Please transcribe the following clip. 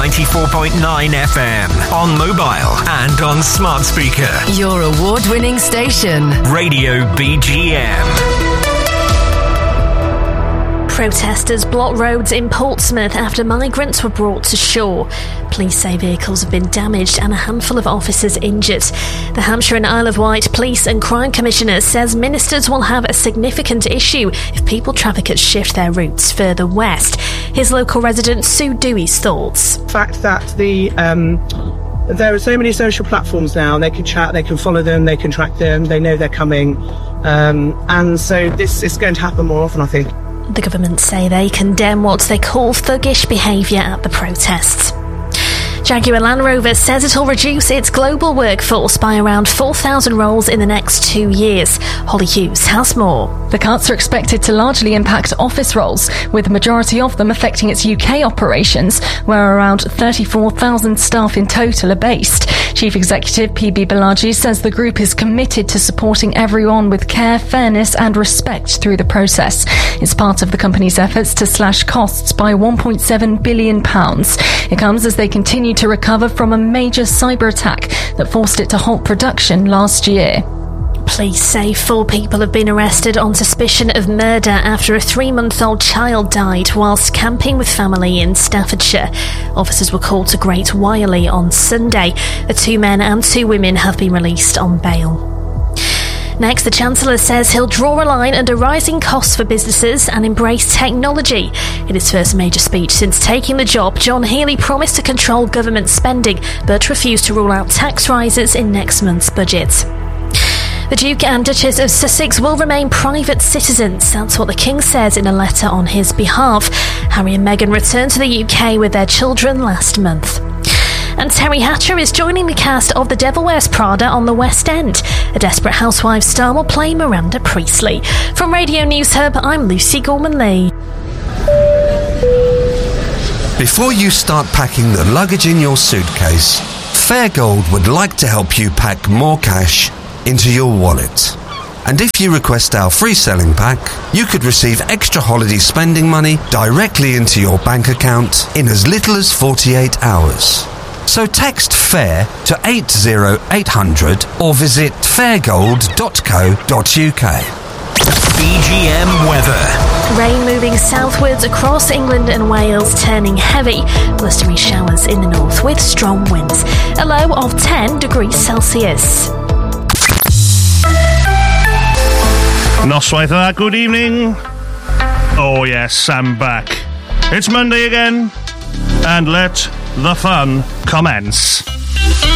94.9 FM. On mobile and on smart speaker. Your award-winning station. Radio BGM. Protesters blocked roads in Portsmouth after migrants were brought to shore. Police say vehicles have been damaged and a handful of officers injured. The Hampshire and Isle of Wight Police and Crime Commissioner says ministers will have a significant issue if people traffickers shift their routes further west. His local resident Sue Dewey's thoughts. The fact that there are so many social platforms now, they can chat, they can follow them, they can track them, they know they're coming. And so this is going to happen more often, I think. The government say they condemn what they call thuggish behaviour at the protests. Jaguar Land Rover says it'll reduce its global workforce by around 4,000 roles in the next 2 years. Holly Hughes has more. The cuts are expected to largely impact office roles, with the majority of them affecting its UK operations, where around 34,000 staff in total are based. Chief Executive PB Balaji says the group is committed to supporting everyone with care, fairness and respect through the process. It's part of the company's efforts to slash costs by £1.7 billion. It comes as they continue to recover from a major cyber attack that forced it to halt production last year. Police say 4 people have been arrested on suspicion of murder after a 3-month-old child died whilst camping with family in Staffordshire. Officers were called to Great Wyerley on Sunday. The 2 men and 2 women have been released on bail. Next, the Chancellor says he'll draw a line under rising costs for businesses and embrace technology. In his first major speech since taking the job, John Healey promised to control government spending, but refused to rule out tax rises in next month's budget. The Duke and Duchess of Sussex will remain private citizens. That's what the King says in a letter on his behalf. Harry and Meghan returned to the UK with their children last month. And Terry Hatcher is joining the cast of The Devil Wears Prada on the West End. A Desperate Housewives star will play Miranda Priestley. From Radio News Hub, I'm Lucy Gorman-Lee. Before you start packing the luggage in your suitcase, Fairgold would like to help you pack more cash into your wallet. And if you request our free selling pack, you could receive extra holiday spending money directly into your bank account in as little as 48 hours. So text FAIR to 80800 or visit fairgold.co.uk. BGM weather. Rain moving southwards across England and Wales, turning heavy. Blustery showers in the north with strong winds. A low of 10 degrees Celsius. Noswaith that, good evening. Oh yes, I'm back. It's Monday again, and let the fun commence.